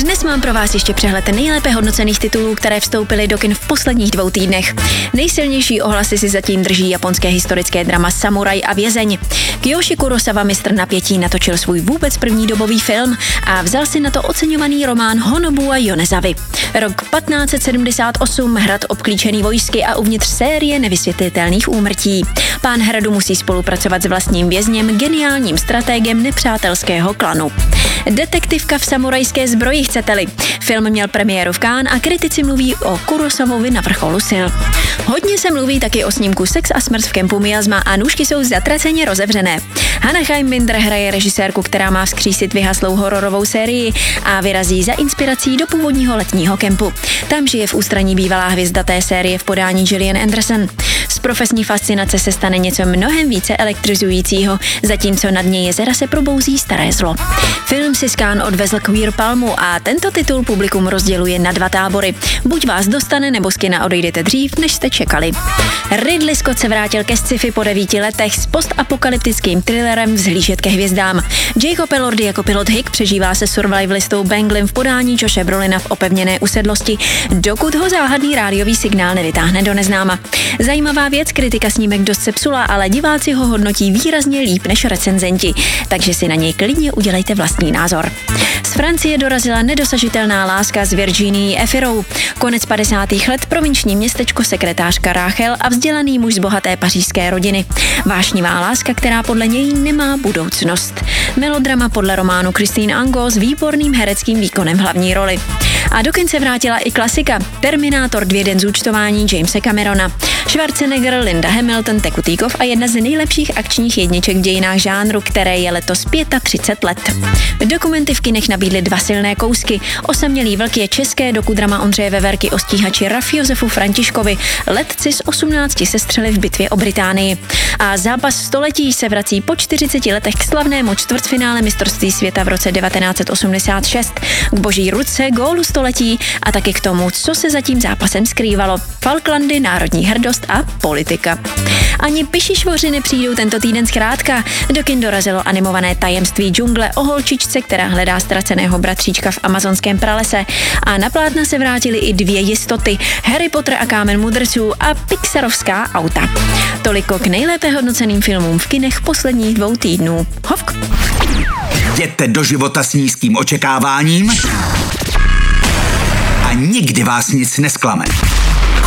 Dnes mám pro vás ještě přehled nejlépe hodnocených titulů, které vstoupily do kin v posledních 2 týdnech. Nejsilnější ohlasy si zatím drží japonské historické drama Samuraj a vězeň. Kiyoshi Kurosawa, mistr napětí, natočil svůj vůbec první dobový film a vzal si na to oceňovaný román Honobua Yonezavy. Rok 1578, hrad obklíčený vojsky a uvnitř série nevysvětlitelných úmrtí. Pán hradu musí spolupracovat s vlastním vězněm, geniálním stratégem nepřátelského klanu. Detektivka v samurajské zbroji, chcete-li. Film měl premiéru v Cannes a kritici mluví o Kurosawovi na vrcholu sil. Hodně se mluví taky o snímku Sex a smrt v kempu Miasma a nůžky jsou zatraceně rozevřené. Hannah Heimbinder hraje režisérku, která má vzkřísit vyhaslou hororovou sérii a vyrazí za inspirací do původního letního kempu. Tam žije v ústraní bývalá hvězda té série v podání Gillian Anderson. Z profesní fascinace se stane něco mnohem více elektrizujícího, zatímco na dně jezera se probouzí staré zlo. Film si z Cannes odvezl Queer Palmu a tento titul publikum rozděluje na 2 tábory. Buď vás dostane, nebo z kina odejdete dřív, než jste čekali. Ridley Scott se vrátil ke sci-fi po 9 letech s postapokalyptickým thrillerem Vzhlížet ke hvězdám. Jacob Elordi jako pilot Hick přežívá se survivalistou Benglem v podání Joshe Brolina v opevněné usedlosti, dokud ho záhadný rádiový signál nevytáhne do neznáma. Zajímavá věc, kritika snímek dost sepsula, ale diváci ho hodnotí výrazně líp než recenzenti, takže si na něj klidně udělejte vlastní názor. Z Francie dorazila nedosažitelná láska s Virginií Efirou. Konec 50. let, provinční městečko, sekretářka Rachel a vzdělaný muž z bohaté pařížské rodiny. Vášnivá láska, která podle něj nemá budoucnost. Melodrama podle románu Christine Angot s výborným hereckým výkonem v hlavní roli. A do kin se vrátila i klasika Terminátor 2 den zúčtování Jamese Camerona. Schwarzenegger, Linda Hamilton, Tekutýkov a jedna z nejlepších akčních jedniček v dějinách žánru, které je letos 35 let. Dokumenty v kinech nabídly 2 silné kousky. Osamělý vlk je české dokudrama Ondřeje Veverky o stíhači Raf Josefu Františkovi, letci z 18 sestřeli v bitvě o Británii. A zápas století se vrací po 40 letech k slavnému čtvrtfinále mistrovství světa v roce 1986, k boží ruce, gólu století a taky k tomu, co se za tím zápasem skrývalo. Falklandy, národní hrdost a politika. Ani pišišvoři nepřijdou tento týden zkrátka. Do kin dorazilo animované Tajemství džungle o holčičce, která hledá ztraceného bratříčka v amazonském pralese. A na plátna se vrátily i 2 jistoty. Harry Potter a kámen mudrců a pixarovská auta. Toliko k nejlépe hodnoceným filmům v kinech posledních 2 týdnů. Hovk! Jděte do života s nízkým očekáváním a nikdy vás nic nesklame.